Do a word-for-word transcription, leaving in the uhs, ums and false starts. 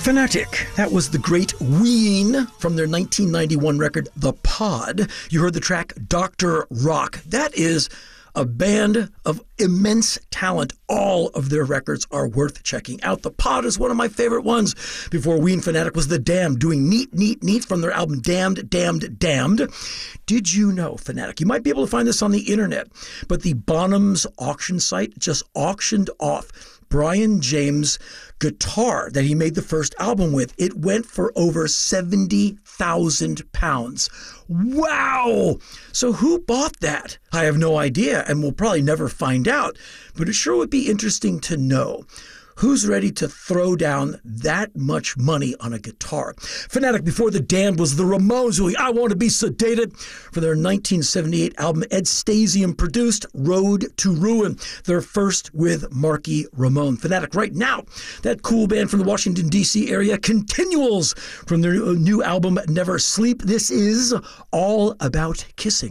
Fanatic. That was the great Ween from their nineteen ninety-one record, The Pod. You heard the track Doctor Rock. That is a band of immense talent. All of their records are worth checking out. The Pod is one of my favorite ones. Before Ween, Fanatic was The Damned, doing Neat, Neat, Neat from their album Damned, Damned, Damned. Did you know, Fanatic, you might be able to find this on the internet, but the Bonhams auction site just auctioned off Brian James' guitar that he made the first album with. It went for over seventy thousand pounds. Wow! So who bought that? I have no idea, and we'll probably never find out, but it sure would be interesting to know. Who's ready to throw down that much money on a guitar? Fanatic, before The Damned, was the Ramones, who I Want to Be Sedated, for their nineteen seventy-eight album Ed Stasium produced Road to Ruin, their first with Marky Ramone. Fanatic right now, that cool band from the Washington, D C area, Continuals, from their new album Never Sleep. This is All About Kissing.